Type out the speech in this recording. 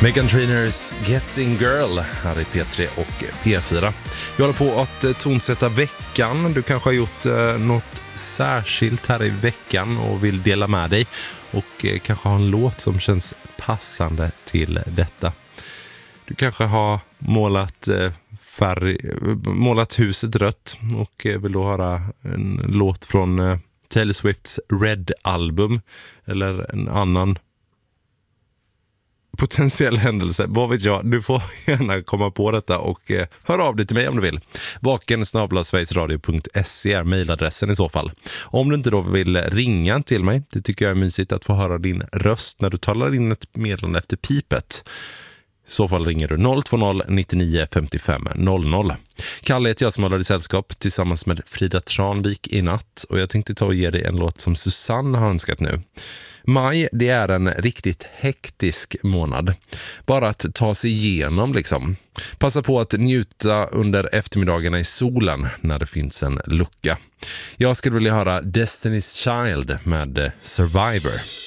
Meghan Trainors Getting Girl här i P3 och P4. Vi håller på att tonsätta veckan. Du kanske har gjort något särskilt här i veckan och vill dela med dig. Och kanske har en låt som känns passande till detta. Du kanske har målat huset rött och vill då höra en låt från Taylor Swifts Red-album eller en annan potentiell händelse. Vad vet jag? Du får gärna komma på detta och hör av dig till mig om du vill. vaken@sverigesradio.se är mejladressen i så fall. Om du inte då vill ringa till mig, det tycker jag är mysigt att få höra din röst när du talar in ett meddelande efter pipet. I så fall ringer du 020 99 55 00. Kalle heter jag som håller i sällskap tillsammans med Frida Tranvik i natt. Och jag tänkte ta och ge dig en låt som Susanne har önskat nu. Maj, det är en riktigt hektisk månad. Bara att ta sig igenom liksom. Passa på att njuta under eftermiddagarna i solen när det finns en lucka. Jag skulle vilja höra Destiny's Child med Survivor.